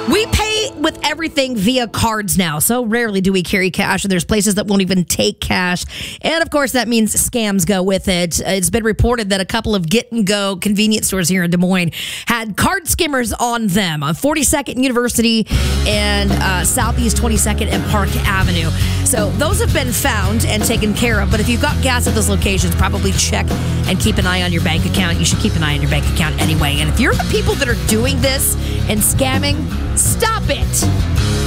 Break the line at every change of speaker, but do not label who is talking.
We pay with everything via cards now. So rarely do we carry cash, and there's places that won't even take cash. And of course, that means scams go with it. It's been reported that a couple of get-and-go convenience stores here in Des Moines had card skimmers on them on 42nd and University and Southeast 22nd and Park Avenue. So those have been found and taken care of. But if you've got gas at those locations, probably check and keep an eye on your bank account. You should keep an eye on your bank account anyway. And if you're the people that are doing this and scamming, stop it.